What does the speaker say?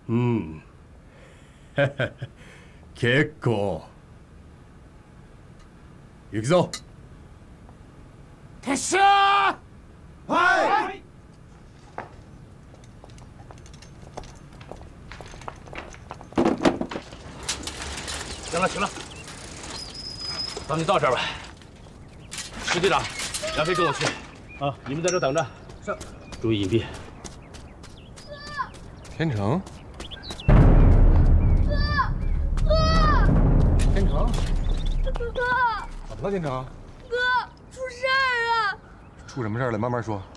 うん結構行くぞ。 撤収。 はい。 行了行了，咱们就到这儿吧。石队长，杨飞跟我去。啊，你们在这等着。是。注意隐蔽。 天成。 天成， 哥， 怎么了？天成， 哥，出事儿了！ 出什么事儿了？慢慢说。